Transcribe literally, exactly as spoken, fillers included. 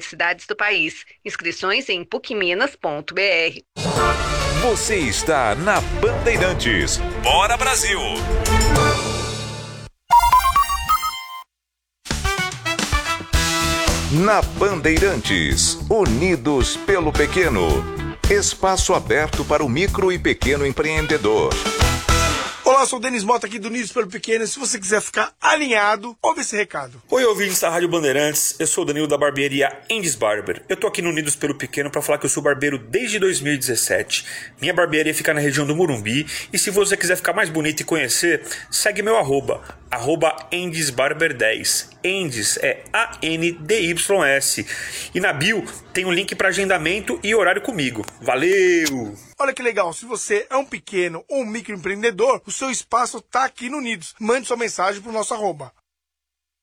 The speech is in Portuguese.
universidades do país. Inscrições em p u c minas ponto b r. Você está na Bandeirantes. Bora, Brasil! Na Bandeirantes, unidos pelo pequeno. Espaço aberto para o micro e pequeno empreendedor. Olá, eu sou o Denis Mota aqui do Unidos pelo Pequeno. Se você quiser ficar alinhado, ouve esse recado. Oi, ouvintes da Rádio Bandeirantes. Eu sou o Danilo da barbearia Andy's Barber. Eu tô aqui no Unidos pelo Pequeno para falar que eu sou barbeiro desde dois mil e dezessete. Minha barbearia fica na região do Morumbi. E se você quiser ficar mais bonito e conhecer, segue meu arroba, arroba Andy's Barber dez. Andy's é A N D Y S. E na bio tem um link para agendamento e horário comigo. Valeu! Olha que legal, se você é um pequeno ou um microempreendedor, o seu espaço está aqui no Unidos. Mande sua mensagem para o nosso arroba,